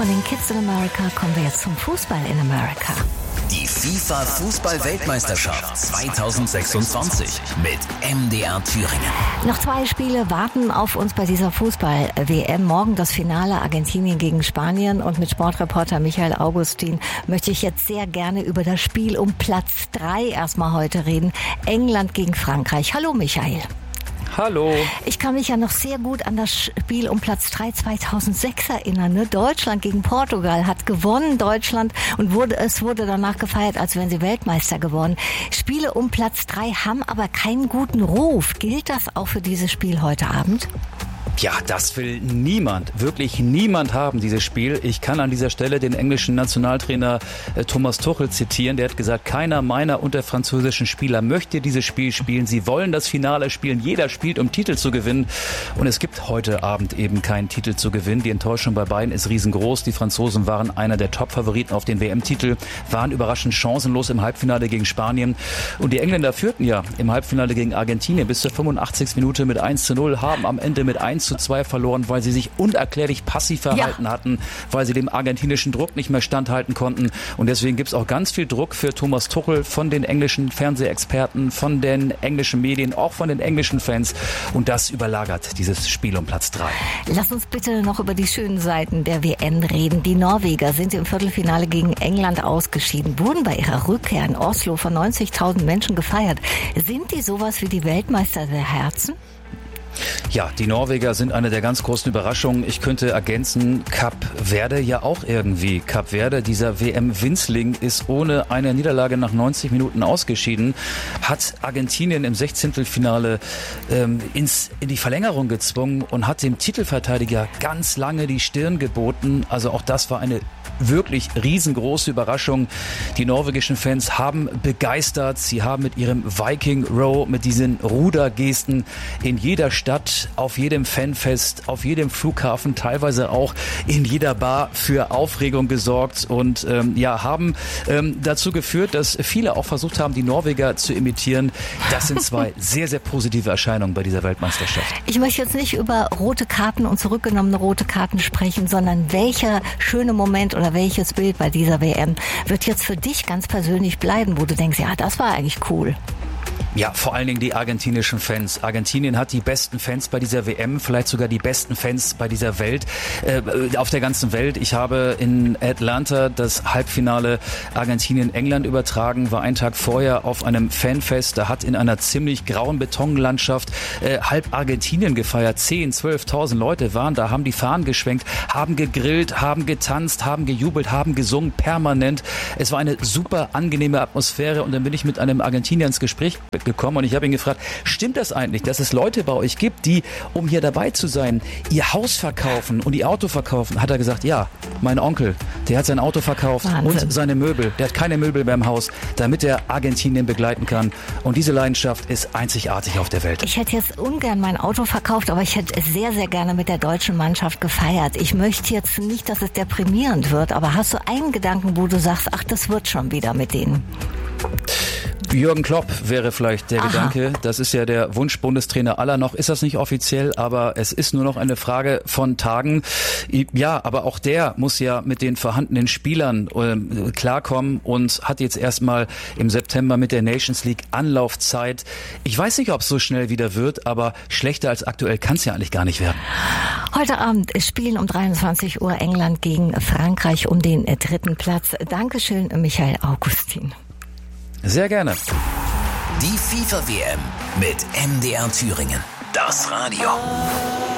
Von den Kids in America kommen wir jetzt zum Fußball in America. Die FIFA-Fußball-Weltmeisterschaft 2026 mit MDR Thüringen. Noch 2 Spiele warten auf uns bei dieser Fußball-WM. Morgen das Finale Argentinien gegen Spanien. Und mit Sportreporter Michael Augustin möchte ich jetzt sehr gerne über das Spiel um Platz 3 erstmal heute reden. England gegen Frankreich. Hallo Michael. Hallo. Ich kann mich ja noch sehr gut an das Spiel um Platz 3 2006 erinnern. Ne? Deutschland gegen Portugal hat gewonnen, Deutschland, und es wurde danach gefeiert, als wären sie Weltmeister geworden. Spiele um Platz 3 haben aber keinen guten Ruf. Gilt das auch für dieses Spiel heute Abend? Ja, das will niemand, wirklich niemand haben, dieses Spiel. Ich kann an dieser Stelle den englischen Nationaltrainer Thomas Tuchel zitieren. Der hat gesagt, keiner meiner und der französischen Spieler möchte dieses Spiel spielen. Sie wollen das Finale spielen. Jeder spielt, um Titel zu gewinnen. Und es gibt heute Abend eben keinen Titel zu gewinnen. Die Enttäuschung bei beiden ist riesengroß. Die Franzosen waren einer der Top-Favoriten auf den WM-Titel, waren überraschend chancenlos im Halbfinale gegen Spanien. Und die Engländer führten ja im Halbfinale gegen Argentinien bis zur 85. Minute mit 1:0, haben am Ende mit 1:2 verloren, weil sie sich unerklärlich passiv verhalten hatten, weil sie dem argentinischen Druck nicht mehr standhalten konnten. Und deswegen gibt es auch ganz viel Druck für Thomas Tuchel von den englischen Fernsehexperten, von den englischen Medien, auch von den englischen Fans. Und das überlagert dieses Spiel um Platz 3. Lass uns bitte noch über die schönen Seiten der WM reden. Die Norweger sind im Viertelfinale gegen England ausgeschieden, wurden bei ihrer Rückkehr in Oslo von 90.000 Menschen gefeiert. Sind die sowas wie die Weltmeister der Herzen? Ja, die Norweger sind eine der ganz großen Überraschungen. Ich könnte ergänzen, Kap Verde ja auch irgendwie. Kap Verde, dieser WM-Winzling, ist ohne eine Niederlage nach 90 Minuten ausgeschieden, hat Argentinien im 16. in die Verlängerung gezwungen und hat dem Titelverteidiger ganz lange die Stirn geboten. Also auch das war eine wirklich riesengroße Überraschung. Die norwegischen Fans haben begeistert. Sie haben mit ihrem Viking Row, mit diesen Rudergesten in jeder Stadt, auf jedem Fanfest, auf jedem Flughafen, teilweise auch in jeder Bar für Aufregung gesorgt und haben dazu geführt, dass viele auch versucht haben, die Norweger zu imitieren. Das sind 2 sehr, sehr positive Erscheinungen bei dieser Weltmeisterschaft. Ich möchte jetzt nicht über rote Karten und zurückgenommene rote Karten sprechen, sondern welcher schöne Moment oder welches Bild bei dieser WM wird jetzt für dich ganz persönlich bleiben, wo du denkst, ja, das war eigentlich cool? Ja, vor allen Dingen die argentinischen Fans. Argentinien hat die besten Fans bei dieser WM, vielleicht sogar die besten Fans bei dieser Welt, auf der ganzen Welt. Ich habe in Atlanta das Halbfinale Argentinien-England übertragen, war einen Tag vorher auf einem Fanfest. Da hat in einer ziemlich grauen Betonlandschaft halb Argentinien gefeiert. 10.000, 12.000 Leute waren da, haben die Fahnen geschwenkt, haben gegrillt, haben getanzt, haben gejubelt, haben gesungen, permanent. Es war eine super angenehme Atmosphäre und dann bin ich mit einem Argentinier ins Gespräch gekommen und ich habe ihn gefragt, stimmt das eigentlich, dass es Leute bei euch gibt, die, um hier dabei zu sein, ihr Haus verkaufen und ihr Auto verkaufen? Hat er gesagt, ja, mein Onkel, der hat sein Auto verkauft. Wahnsinn. Und seine Möbel. Der hat keine Möbel mehr im Haus, damit er Argentinien begleiten kann. Und diese Leidenschaft ist einzigartig auf der Welt. Ich hätte jetzt ungern mein Auto verkauft, aber ich hätte sehr, sehr gerne mit der deutschen Mannschaft gefeiert. Ich möchte jetzt nicht, dass es deprimierend wird, aber hast du einen Gedanken, wo du sagst, ach, das wird schon wieder mit denen? Jürgen Klopp wäre vielleicht der Gedanke. Das ist ja der Wunsch-Bundestrainer aller. Noch ist das nicht offiziell, aber es ist nur noch eine Frage von Tagen. Ja, aber auch der muss ja mit den vorhandenen Spielern klarkommen und hat jetzt erstmal im September mit der Nations League Anlaufzeit. Ich weiß nicht, ob es so schnell wieder wird, aber schlechter als aktuell kann es ja eigentlich gar nicht werden. Heute Abend spielen um 23 Uhr England gegen Frankreich um den 3. Platz. Dankeschön, Michael Augustin. Sehr gerne. Die FIFA-WM mit MDR Thüringen. Das Radio.